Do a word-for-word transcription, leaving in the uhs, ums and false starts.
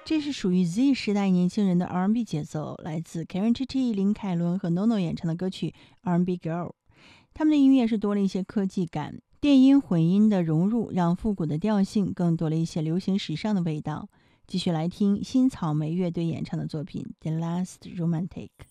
这是属于 Z 时代年轻人的 R and B 节奏，来自 Karen Chitty、林凯伦和 Nono 演唱的歌曲 R and B Girl。他们的音乐是多了一些科技感，电音混音的融入让复古的调性更多了一些流行时尚的味道。继续来听新草莓乐队演唱的作品 The Last Romantic。